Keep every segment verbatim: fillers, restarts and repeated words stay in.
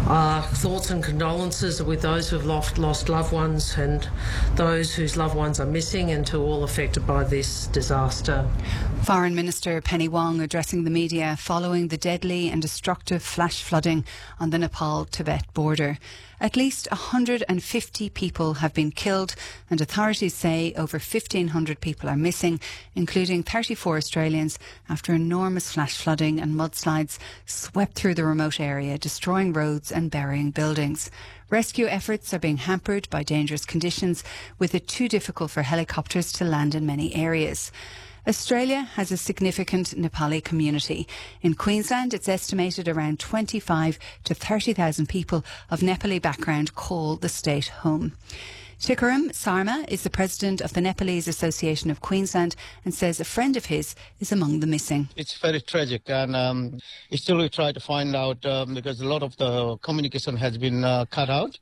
Our thoughts and condolences are with those who have lost, lost loved ones and those whose loved ones are missing, and to all affected by this disaster. Foreign Minister Penny Wong addressing the media following the deadly and destructive flash flooding on the Nepal-Tibet border. At least one hundred fifty people have been killed, and authorities say over fifteen hundred people are missing, including thirty-four Australians, after enormous flash flooding and mudslides swept through the remote area, destroying roads and burying buildings. Rescue efforts are being hampered by dangerous conditions, with it too difficult for helicopters to land in many areas. Australia has a significant Nepali community. In Queensland, it's estimated around twenty-five to thirty thousand people of Nepali background call the state home. Tikaram Sarma is the president of the Nepalese Association of Queensland and says a friend of his is among the missing. It's very tragic, and um, still we try to find out um, because a lot of the communication has been uh, cut out.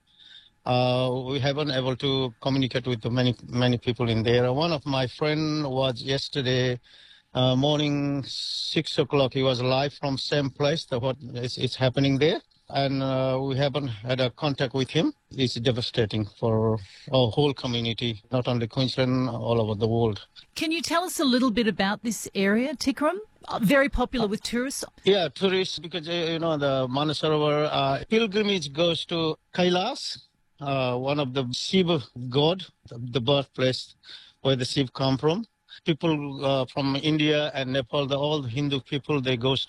Uh, we haven't able to communicate with the many many people in there. One of my friend was yesterday uh, morning six o'clock. He was live from same place that what is, is happening there, and uh, we haven't had a contact with him. It's devastating for our whole community, not only Queensland, all over the world. Can you tell us a little bit about this area, Tikaram? Very popular with tourists. Yeah, tourists, because uh, you know the Manasarovar uh, pilgrimage goes to Kailas. Uh, one of the Shiva god, the birthplace where the Shiva come from. People uh, from India and Nepal, the all Hindu people, they goes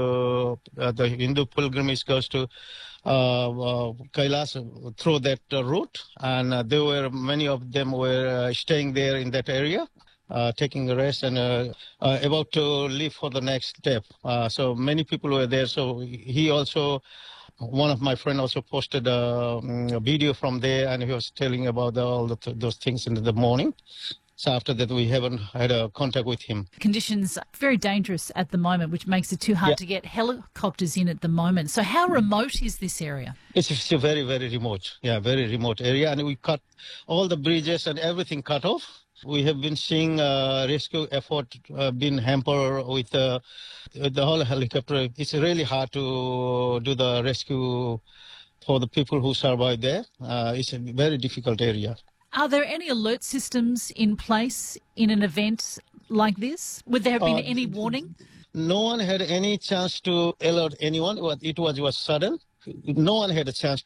to uh, the Hindu pilgrimage goes to uh, uh, Kailas through that uh, route, and uh, there were many of them were uh, staying there in that area. Uh, taking a rest and uh, uh, about to leave for the next step. Uh, so many people were there. So he also, one of my friends also posted a, a video from there, and he was telling about the, all the th those things in the morning. So after that, we haven't had a contact with him. Conditions are very dangerous at the moment, which makes it too hard yeah. to get helicopters in at the moment. So how remote is this area? It's, it's a very, very remote. Yeah, very remote area. And we cut all the bridges and everything cut off. We have been seeing uh, rescue effort uh, being hampered with uh, the whole helicopter. It's really hard to do the rescue for the people who survive there. Uh, it's a very difficult area. Are there any alert systems in place in an event like this? Would there have been uh, any warning? No one had any chance to alert anyone. It was, it was, it was sudden. No one had a chance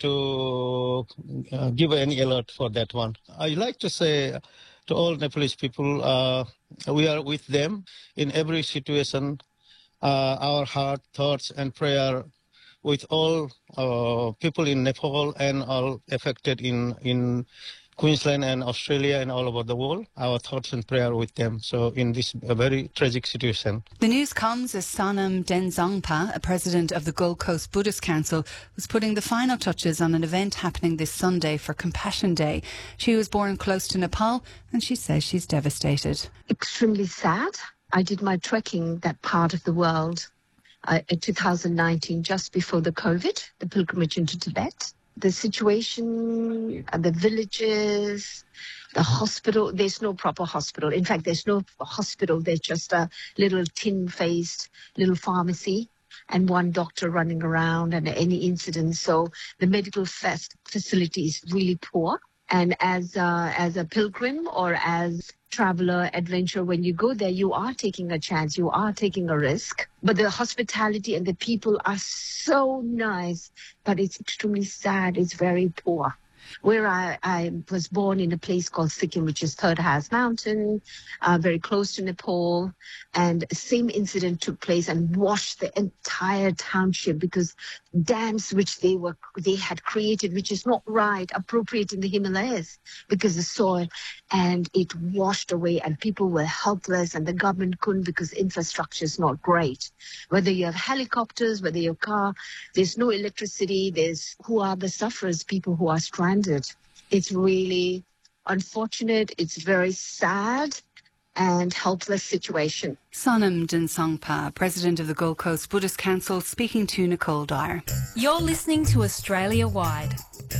to uh, give any alert for that one. I like to say to all Nepalese people, uh, we are with them in every situation. Uh, our heart, thoughts and prayer with all uh, people in Nepal and all affected in, in Queensland and Australia and all over the world. Our thoughts and prayer with them. So in this a very tragic situation. The news comes as Sonam Denzongpa, a president of the Gold Coast Buddhist Council, was putting the final touches on an event happening this Sunday for Compassion Day. She was born close to Nepal and she says she's devastated. Extremely sad. I did my trekking that part of the world uh, in two thousand nineteen, just before the COVID, the pilgrimage into Tibet. The situation, the villages, the hospital, there's no proper hospital. In fact, there's no hospital. There's just a little tin-faced little pharmacy and one doctor running around and any incident. So the medical facility is really poor. And as a, as a pilgrim or as traveler, adventurer, when you go there, you are taking a chance, you are taking a risk. But the hospitality and the people are so nice, but it's extremely sad, it's very poor. Where I, I was born in a place called Sikkim, which is Third Highest Mountain, uh, very close to Nepal. And same incident took place and washed the entire township because dams which they were they had created, which is not right, appropriate in the Himalayas because the soil, and it washed away and people were helpless and the government couldn't because infrastructure is not great. Whether you have helicopters, whether you have car, there's no electricity, there's who are the sufferers, people who are stranded. It's really unfortunate. It's very sad and helpless situation. Sonam Denzongpa, president of the Gold Coast Buddhist Council, speaking to Nicole Dyer. You're listening to Australia Wide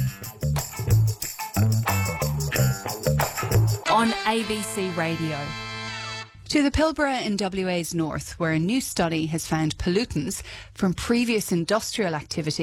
on A B C Radio. To the Pilbara in W A's north, where a new study has found pollutants from previous industrial activity